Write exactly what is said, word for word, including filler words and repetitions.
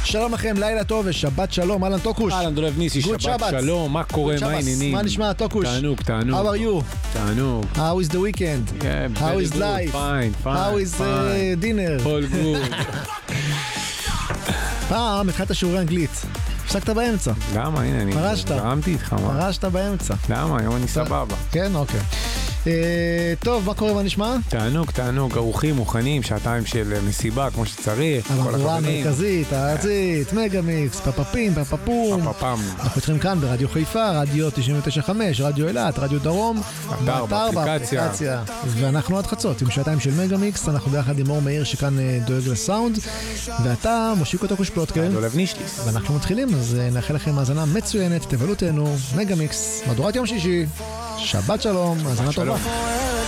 שלום לכם, לילה טוב ושבת שלום, אהלן טוקוש. אהלן דולב ניסי, שבת, שבת שלום, מה קורה, מה העניינים? מה נשמע, טוקוש? תענוג, תענוג. How are you? תענוג. How is the weekend? Yeah, How very is good. life? Fine, fine, How is uh, fine. dinner? All good. פעם התחלת שיעורי אנגלית. הפסקת באמצע. למה? הנה, אני גרמתי איתך, מה? הרשת באמצע. למה? היום אני סבבה. כן, אוקיי. טוב, מה קורה, מה נשמע? תענוג, תענוג, ארוחים, מוכנים, שעתיים של מסיבה, כמו שצריך. המהדורה המרכזית, הארצית, מגה-מיקס, פפפים, פפפום. פפפם. אנחנו איתכם כאן ברדיו חיפה, רדיו תשעים ותשע נקודה חמש, רדיו אילת, רדיו דרום. אתר, באפליקציה. ואנחנו עד חצות, עם שעתיים של מגה-מיקס, אנחנו ביחד עם אור מאיר שכאן דואג לסאונד. ואתה, מושיקו טוקוש פלוטקן. דולב נישליס. ואנחנו מתחילים, אז נאחל לכם האזנה מצוינת, תבלו תהנו, מגה-מיקס, מהדורת יום שישי. שבת שלום, האזנה טובה.